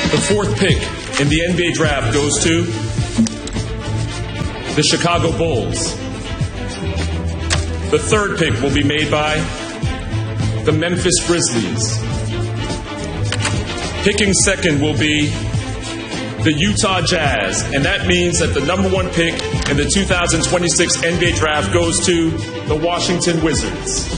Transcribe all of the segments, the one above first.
The fourth pick in the NBA draft goes to the Chicago Bulls. The third pick will be made by the Memphis Grizzlies. Picking second will be the Utah Jazz, and that means that the number one pick in the 2026 NBA draft goes to the Washington Wizards.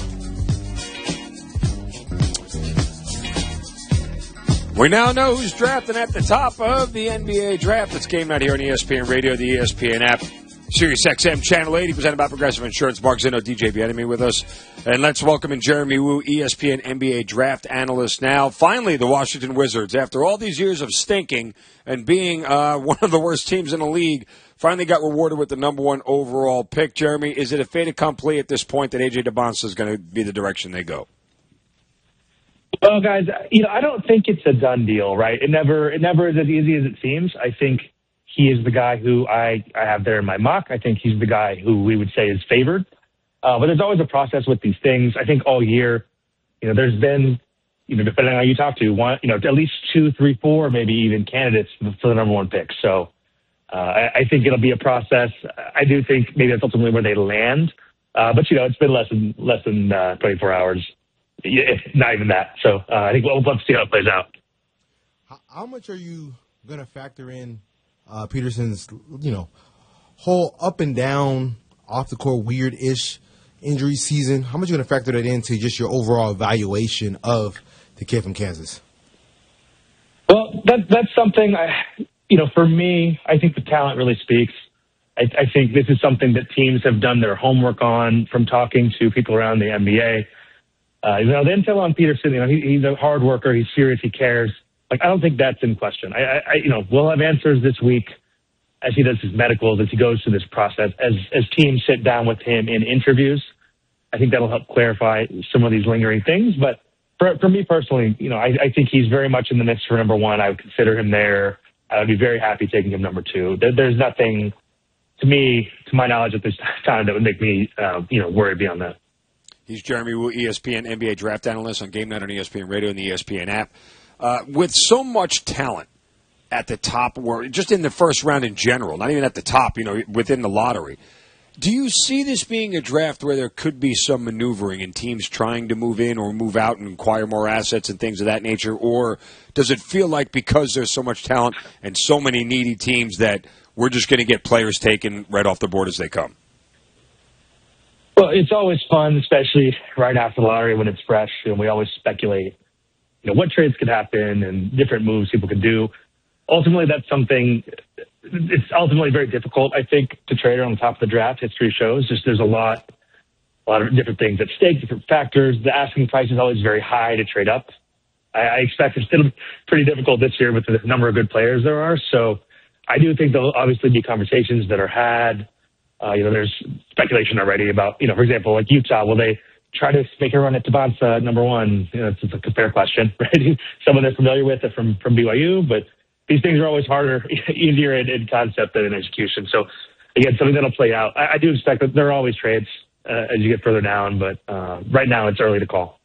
We now know who's drafting at the top of the NBA draft. It's Game Night here on ESPN Radio, the ESPN app, Sirius XM Channel 80, presented by Progressive Insurance. Mark Zinno, DJ Bienemy with us. And let's welcome in Jeremy Woo, ESPN NBA draft analyst now. Finally, the Washington Wizards, after all these years of stinking and being one of the worst teams in the league, finally got rewarded with the number one overall pick. Jeremy, is it a fait accompli at this point that A.J. DeBonsa is going to be the direction they go? Well, guys, I don't think it's a done deal, right? It never is as easy as it seems. I think he is the guy who I have there in my mock. I think he's the guy who we would say is favored. But there's always a process with these things. I think all year, there's been, depending on who you talk to, at least 2, 3, 4, maybe even candidates for the number one pick. So I think it'll be a process. I do think maybe that's ultimately where they land. But it's been less than 24 hours. Not even that. So I think we'll have to see how it plays out. How much are you going to factor in Peterson's, whole up and down, off the court, weird-ish injury season? How much are you going to factor that into just your overall evaluation of the kid from Kansas? Well, that's something, for me, I think the talent really speaks. I think this is something that teams have done their homework on from talking to people around the NBA. The intel on Peterson, he's a hard worker. He's serious. He cares. I don't think that's in question. We'll have answers this week as he does his medicals, as he goes through this process, as teams sit down with him in interviews. I think that'll help clarify some of these lingering things. But for me personally, I think he's very much in the mix for number one. I would consider him there. I would be very happy taking him number two. There's nothing, to my knowledge at this time, that would make me, worried beyond that. He's Jeremy Woo, ESPN NBA draft analyst on Game Night on ESPN Radio and the ESPN app. With so much talent at the top, or just in the first round in general, not even at the top, within the lottery, do you see this being a draft where there could be some maneuvering in teams trying to move in or move out and acquire more assets and things of that nature? Or does it feel like because there's so much talent and so many needy teams that we're just going to get players taken right off the board as they come? Well, it's always fun, especially right after the lottery when it's fresh, and we always speculate, what trades could happen and different moves people could do. Ultimately, that's something, it's ultimately very difficult, I think, to trade on the top of the draft. History shows just there's a lot of different things at stake, different factors. The asking price is always very high to trade up. I expect it's still pretty difficult this year with the number of good players there are. So I do think there'll obviously be conversations that are had. There's speculation already about, for example, like Utah, will they try to make a run at DeBonsa number one? It's a fair question, right? Someone they're familiar with from BYU, but these things are always harder, easier in concept than in execution. So, again, something that'll play out. I do expect that there are always trades as you get further down, but right now it's early to call.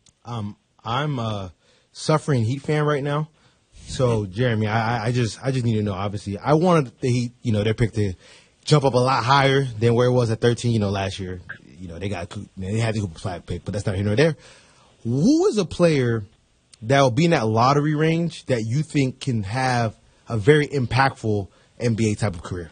I'm a suffering Heat fan right now. So, Jeremy, I just need to know, obviously. I wanted the Heat, their pick to jump up a lot higher than where it was at 13, last year. They had the Cooper Flag pick, but that's not here nor there. Who is a player that will be in that lottery range that you think can have a very impactful NBA type of career?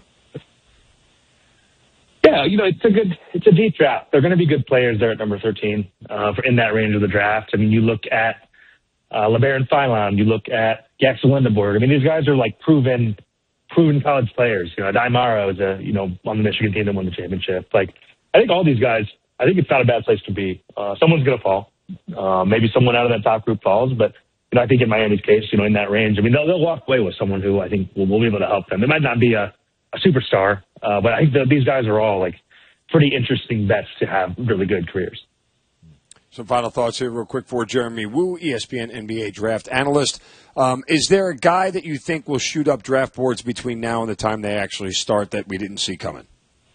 Yeah, it's a deep draft. They're going to be good players there at number 13 in that range of the draft. I mean, you look at LeBaron Philon, you look at Jackson Lindenberg. I mean, these guys are like proven college players. Adai Mara is on the Michigan team that won the championship. I think all these guys, I think it's not a bad place to be. Someone's going to fall. Maybe someone out of that top group falls, but I think in Miami's case, in that range, I mean, they'll walk away with someone who I think will be able to help them. It might not be a superstar, but I think these guys are all pretty interesting bets to have really good careers. Some final thoughts here real quick for Jeremy Woo, ESPN NBA draft analyst. Is there a guy that you think will shoot up draft boards between now and the time they actually start that we didn't see coming?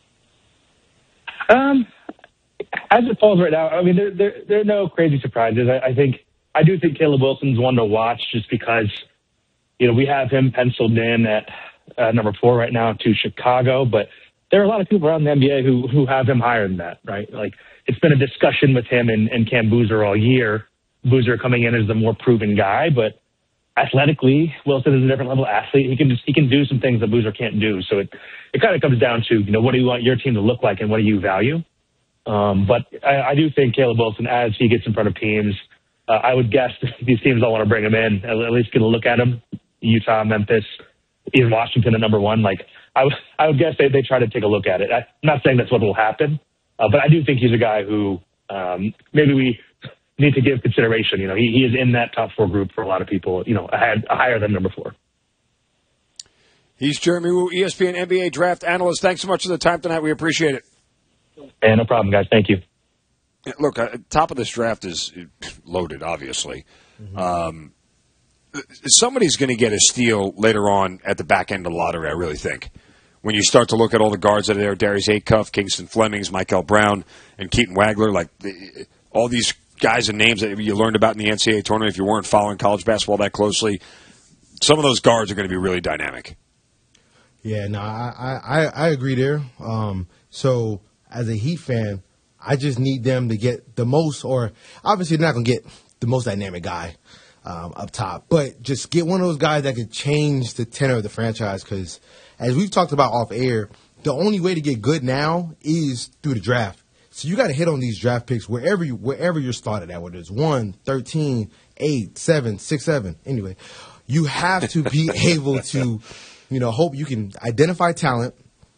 As it falls right now, I mean, there are no crazy surprises. I do think Caleb Wilson's one to watch just because we have him penciled in at number 4 right now to Chicago, but there are a lot of people around the NBA who have him higher than that, right? Like, it's been a discussion with him and Cam Boozer all year. Boozer coming in as the more proven guy, but athletically, Wilson is a different level athlete. He can do some things that Boozer can't do. So it kind of comes down to, what do you want your team to look like and what do you value? But I do think Caleb Wilson, as he gets in front of teams, I would guess these teams don't want to bring him in, at least get a look at him. Utah, Memphis, even Washington at number 1. Like, I would guess they try to take a look at it. I'm not saying that's what will happen, but I do think he's a guy who maybe we need to give consideration. He is in that top 4 group for a lot of people, higher than number 4. He's Jeremy Woo, ESPN NBA draft analyst. Thanks so much for the time tonight. We appreciate it. And no problem, guys. Thank you. Look, top of this draft is loaded, obviously. Mm-hmm. Somebody's going to get a steal later on at the back end of the lottery, I really think. When you start to look at all the guards that are there, Darius Acuff, Kingston Flemings, Michael Brown, and Keaton Wagler, all these guys and names that you learned about in the NCAA tournament if you weren't following college basketball that closely, some of those guards are going to be really dynamic. Yeah, no, I agree there. So as a Heat fan, I just need them to get the most, or obviously they're not going to get the most dynamic guy up top, but just get one of those guys that could change the tenor of the franchise, because as we've talked about off air, the only way to get good now is through the draft. So you got to hit on these draft picks wherever you're started at, whether it's 1, 13, 8, 7, 6, 7. Anyway, you have to be able to, hope you can identify talent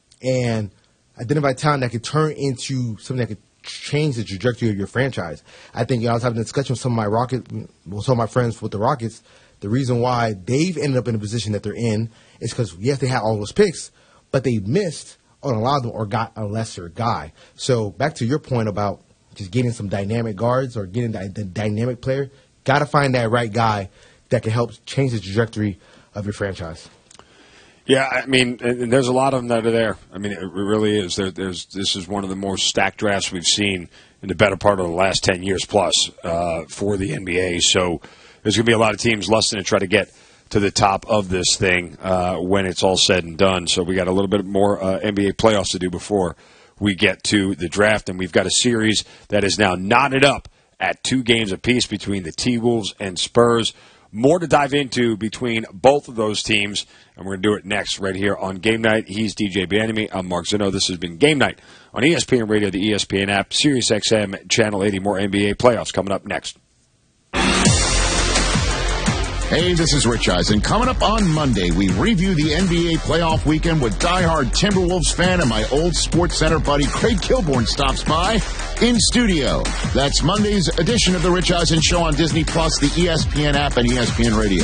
that could turn into something that could change the trajectory of your franchise. I think I was having a discussion with some of my friends with the Rockets. The reason why they've ended up in the position that they're in is because, yes, they had all those picks, but they missed on a lot of them or got a lesser guy. So back to your point about just getting some dynamic guards or getting the dynamic player, got to find that right guy that can help change the trajectory of your franchise. Yeah, I mean, and there's a lot of them that are there. I mean, it really is. This is one of the more stacked drafts we've seen in the better part of the last 10 years plus for the NBA. So there's going to be a lot of teams lusting to try to get to the top of this thing when it's all said and done. So we got a little bit more NBA playoffs to do before we get to the draft. And we've got a series that is now knotted up at 2 games apiece between the T-Wolves and Spurs. More to dive into between both of those teams, and we're going to do it next right here on Game Night. He's DJ Bieniemy. I'm Mark Zinno. This has been Game Night on ESPN Radio, the ESPN app, Sirius XM, Channel 80. More NBA playoffs coming up next. Hey, this is Rich Eisen. Coming up on Monday, we review the NBA playoff weekend with diehard Timberwolves fan and my old Sports Center buddy Craig Kilborn stops by in studio. That's Monday's edition of the Rich Eisen Show on Disney+, the ESPN app, and ESPN Radio.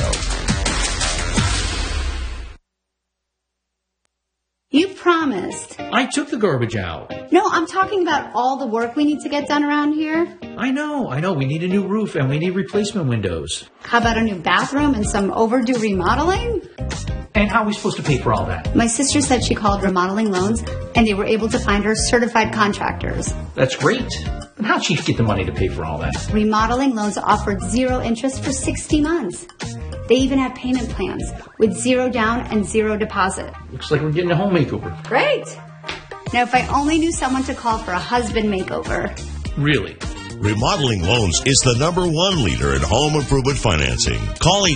You promised. I took the garbage out. No, I'm talking about all the work we need to get done around here. I know. We need a new roof and we need replacement windows. How about a new bathroom and some overdue remodeling? And how are we supposed to pay for all that? My sister said she called Remodeling Loans and they were able to find her certified contractors. That's great. But how'd she get the money to pay for all that? Remodeling Loans offered 0 interest for 60 months. They even have payment plans with 0 down and 0 deposit. Looks like we're getting a home makeover. Great. Now, if I only knew someone to call for a husband makeover. Really? Remodeling Loans is the #1 leader in home improvement financing. Call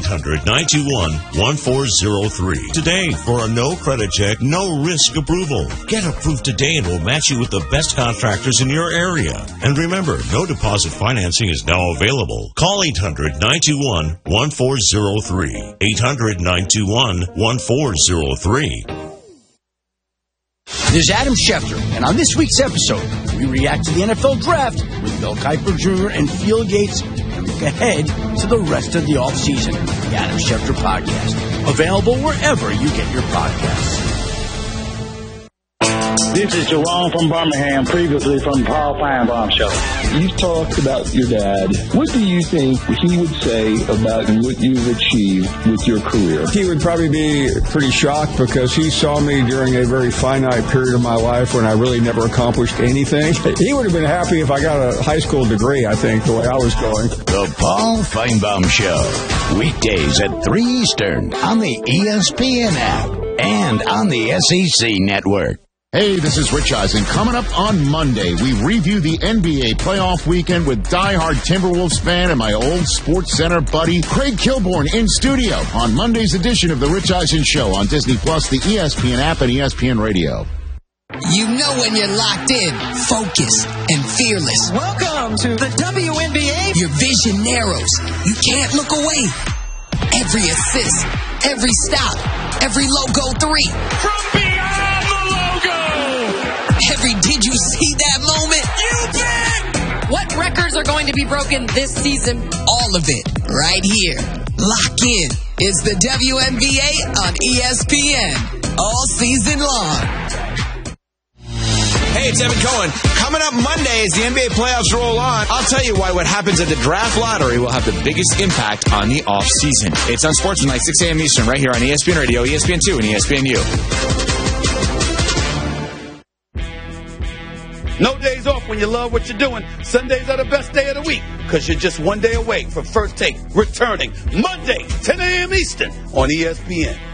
800-921-1403 today for a no credit check, no risk approval. Get approved today and we'll match you with the best contractors in your area. And remember, no deposit financing is now available. Call 800-921-1403. 800-921-1403. This is Adam Schefter, and on this week's episode, we react to the NFL Draft with Bill Kiper Jr. and Field Gates, and look ahead to the rest of the offseason. The Adam Schefter Podcast, available wherever you get your podcasts. This is Jerome from Birmingham, previously from the Paul Feinbaum Show. You talked about your dad. What do you think he would say about what you've achieved with your career? He would probably be pretty shocked because he saw me during a very finite period of my life when I really never accomplished anything. He would have been happy if I got a high school degree, I think, the way I was going. The Paul Feinbaum Show. Weekdays at 3 Eastern on the ESPN app and on the SEC Network. Hey, this is Rich Eisen. Coming up on Monday, we review the NBA playoff weekend with diehard Timberwolves fan and my old Sports Center buddy, Craig Kilborn, in studio on Monday's edition of The Rich Eisen Show on Disney+, the ESPN app, and ESPN Radio. You know when you're locked in, focused, and fearless. Welcome to the WNBA. Your vision narrows. You can't look away. Every assist, every stop, every logo three. From beyond the logo. Every did you see that moment? You bet. What records are going to be broken this season? All of it, right here. Lock in. It's the WNBA on ESPN. All season long. Hey, it's Evan Cohen. Coming up Monday as the NBA playoffs roll on, I'll tell you why what happens at the draft lottery will have the biggest impact on the offseason. It's on Sports Tonight, 6 a.m. Eastern, right here on ESPN Radio, ESPN2, and ESPNU. No days off when you love what you're doing. Sundays are the best day of the week because you're just one day away from First Take returning Monday, 10 a.m. Eastern on ESPN.